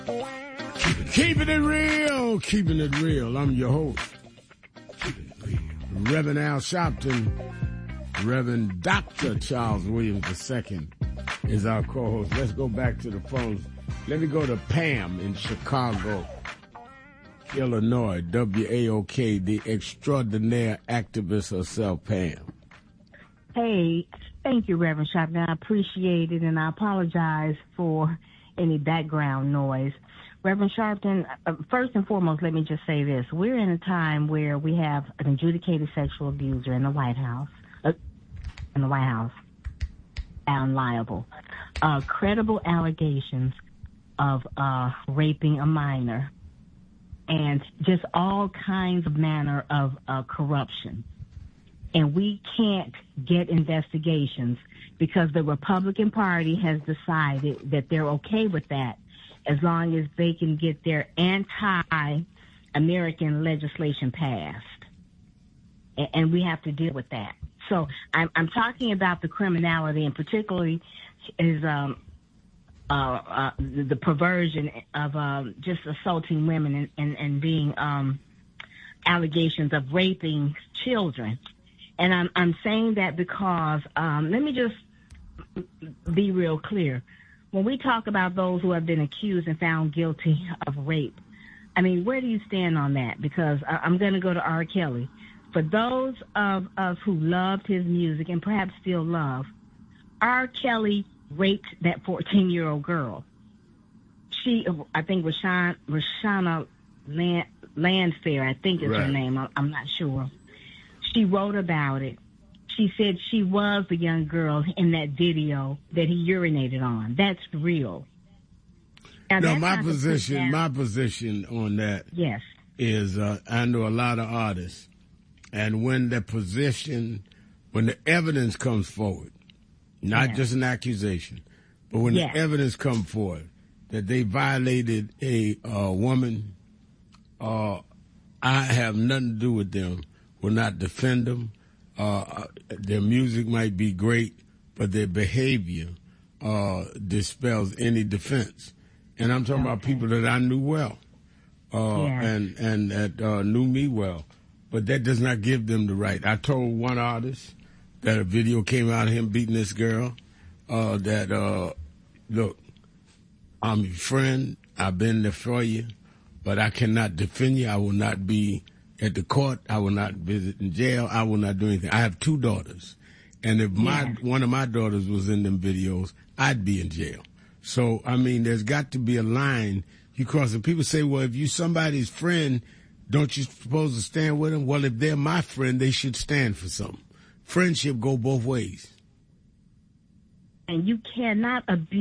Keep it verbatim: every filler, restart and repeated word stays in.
Keeping it real, keeping it real. I'm your host, Reverend Al Sharpton. Reverend Doctor Charles Williams the Second is our co-host. Let's go back to the phones. Let me go to Pam in Chicago, Illinois, W A O K, the extraordinaire activist herself, Pam. Hey, thank you, Reverend Sharpton. I appreciate it, and I apologize for any background noise. Reverend Sharpton, uh, first and foremost, let me just say this. We're in a time where we have an adjudicated sexual abuser in the White House, uh, in the White House, found liable. Uh, credible allegations of uh, raping a minor, and just all kinds of manner of uh, corruption. And we can't get investigations because the Republican Party has decided that they're okay with that as long as they can get their anti-American legislation passed. And we have to deal with that. So I'm, I'm talking about the criminality, and particularly is um, uh, uh, the, the perversion of um, just assaulting women and, and, and being um, allegations of raping children. And I'm, I'm saying that because, um, let me just be real clear. When we talk about those who have been accused and found guilty of rape, I mean, where do you stand on that? Because I, I'm going to go to R. Kelly. For those of us who loved his music and perhaps still love, R. Kelly raped that fourteen-year-old girl. She, I think, Rashana, Rashana Land, Landfair, I think is right. her name. I, I'm not sure. She wrote about it. She said she was the young girl in that video that he urinated on. That's real. Now, no, that's my not position, my position on that yes. is uh, I know a lot of artists, and when the position, when the evidence comes forward, not yes. just an accusation, but when yes. the evidence comes forward that they violated a uh, woman, uh, I have nothing to do with them. Will not defend them. Uh, their music might be great, but their behavior uh, dispels any defense. And I'm talking okay. about people that I knew well uh, yeah. and, and that uh, knew me well. But that does not give them the right. I told one artist that a video came out of him beating this girl uh, that, uh, look, I'm your friend. I've been there for you, but I cannot defend you. I will not be at the court. I will not visit in jail. I will not do anything. I have two daughters. And if my yeah. one of my daughters was in them videos, I'd be in jail. So, I mean, there's got to be a line you cross. And people say, well, if you somebody's friend, don't you supposed to stand with them? Well, if they're my friend, they should stand for something. Friendship go both ways. And you cannot abuse